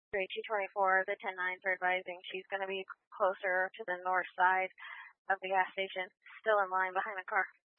224, the 10-9s are advising she's going to be closer to the north side of the gas station, still in line behind the car.